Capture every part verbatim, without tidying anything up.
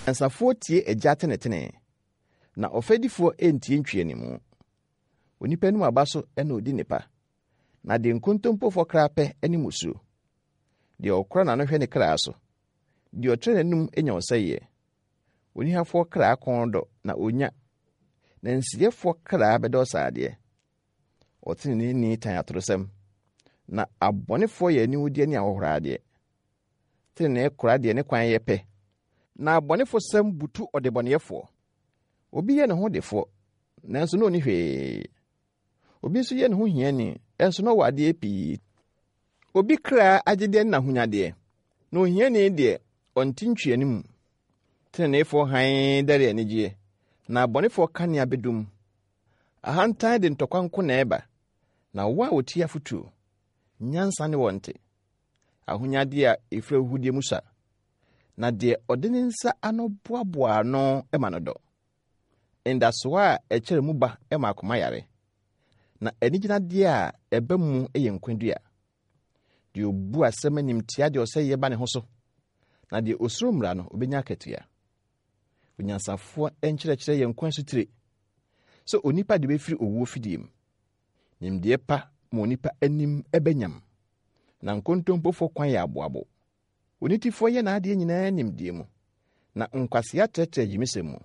Nsafo tie agya tenetene na ofedifo entie ntwe animu. Onipa nu aba so ena odi nipa. Na de nkontompo fo krape ani musu. De okra na no hwe ne kra so. De otre nanum enya oseye. Oni hafo kra kondo na onya. Na nsiyefo kra bedo saade. Otini ni tan atrosem. Na abonefo ye ni wudi ani ahohorade. Tene kra de ne kwan ye pe. Na abonefo sem butu odebonefo. Obi ye ne ho defo. Nanso no ni hwe. Obi so ye ne ho hiani. Enso no wade epi. Obi kra agede na hunyade. No hiani de ontintwe anim. Tenefo han dare anigye. Na abonefo kanea bedum. Ahantan de ntokwanko na eba. Na wa otia futu. Nyansa ne wonte. Ahunyade a efre hudie musa. Na de odene nsa ano boaboa no emanodo. Enda soa e kire mu ba e makoma yare. Na enigina de a eba mu eye nkwandua. De obu asem anim tia de ose ye ba ne ho so. Na de osuro mra no obenya akatua. Onyansafo enkire kire ye nkwan sutire. So onipa de befiri owo fidim. Nimde pa mo onipa anim ebenyam. Na nkontompofo kwan ya aboabo. Onitifo ye na ade nyina nimde mu. Na nkwase atete yimisemu.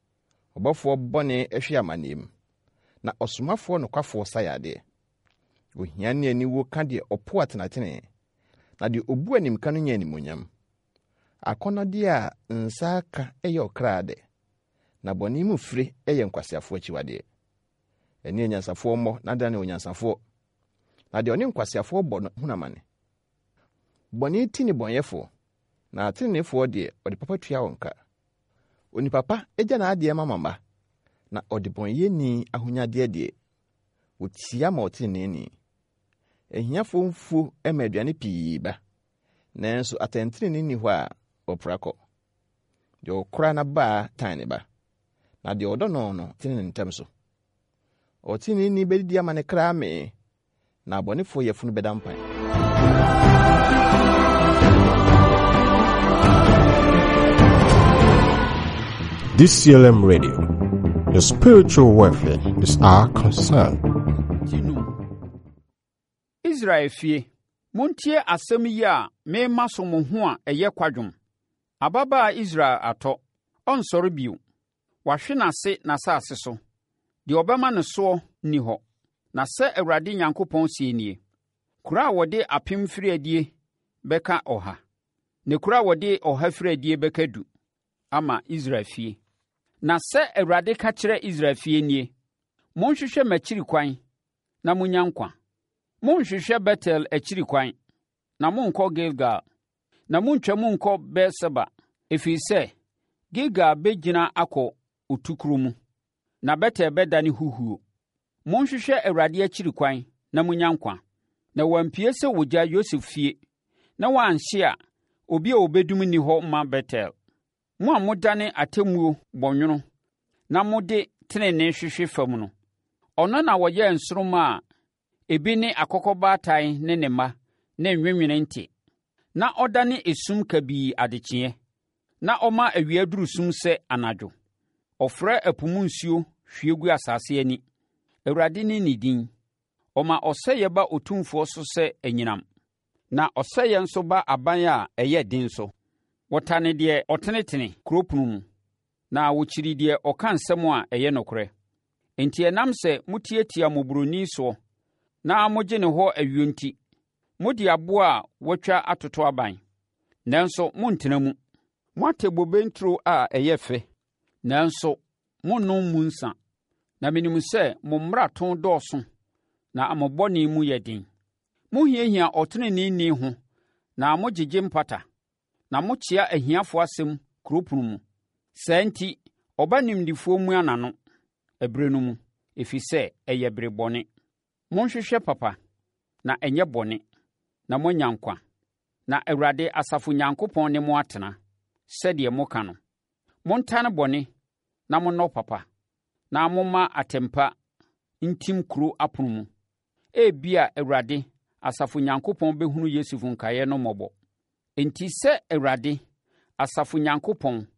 Obofo bone ehwe amanem. Na osomafo no kwafo sayade. Ohiane ani wo ka de opo atenatene. Na de obu anim ka no nya animonyam. Akonode a nsa ka eye okrade. Na boni mu fire eye nkwasiafo achiwade. Eni enyansafo mo na dane onyansafo. Na de oni nkwasiafo bo no hunamane. Boni tini bonyefo. Na atenefo de odi papa tua wonka. Oni papa eja na ade mamamba. Na odi bonye ni ahunyade de. Otia ma otene ni. Ehiafo mfu ema aduane pii ba. Nanso atentene ni ho a oprako. De okra na ba tane ba. Na de odo no no tene ntem so. Otene ni bedi amane kra me. Na abonefo yefunu bedampan. D C L M Radio. Your spiritual welfare is our concern. Israel fie, montie asem yi a me maso mo ho a eye kwadwom. Ababa Israel ato, onsori bio. Wahwe na se na saase so. De obema ne so ni ho. Na se Awurade Nyankopɔn sie nie. Kura wode apem firadie beka oha. Ne kura wode oha firadie beka du. Ama Israel fie. Na se Awurade ka kire Israel fie nie. Monhwehwe machiri kwan na munya nkwa. Monhwehwe Betel achiri kwan na monkɔ Gilgal. Na montwa monkɔ Berseba. Efi se Gilgal begina akɔ utukuru mu. Na Betel bedane huhuo. Monhwehwe Awurade achiri kwan na munya nkwa. Na wampie se wogya Yosef fie. Na wanhye a obi a obedum ni hɔ ma Betel. Mo a modane atemuo bɔnwono na mode tenene hwehwe fam no. Ɔno na wɔyɛ nsoroma a ebi ne akɔkɔbaatan ne ne mma na nwenwene nte. Na ɔdane esum kabii adekyeɛ. Na ɔma awia duru sum sɛ anadwo. Ɔfrɛ apumu nsuo hwie gu asase ani. Awurade ne ne din. Ɔma ɔsɛyɛ ba otumfoɔ so sɛ anyinam. Na ɔsɛyɛ nso ba aban a ɛyɛ den so. Wɔtane deɛ ɔtenetene kuropunu mu. Na wɔkyiri deɛ ɔka nsɛm a ɛyɛ nokorɛ. Enti ɛnam sɛ mutietia moboroni soɔ. Na mogye ne hɔ awio nti. Modi aboa a watwa atoto aban. Nanso montena mu. Moate bobe nturo a ɛyɛ fɛ. Nanso monnom mu nsa. Na menim sɛ mo mmarato dɔɔso. Na amobɔne mu yɛ den. Mohiahia ɔteneneni ho. Na mogyegye mpata. Na mokyea ahiafo asɛm kuropunu mu. Saa nti ɔba nimdifoɔ mu anano. Ɛberɛ no mu. Ɛfiri sɛ ɛyɛ bere bɔne. Monhwehwɛ papa. Na ɛnyɛ bɔne. Na moanya nkwa. Na Awurade Asafo Nyankopɔn ne mo atena. Sɛdeɛ moka no. Montane bɔne. Na monnɔ papa. Na momma atempa ntim kuro apono mu. Ebia Awurade Asafo Nyankopɔn behunu Yosef nkaeɛ no mmɔbɔ. Enti sɛ Awurade Asafo Nyankopɔn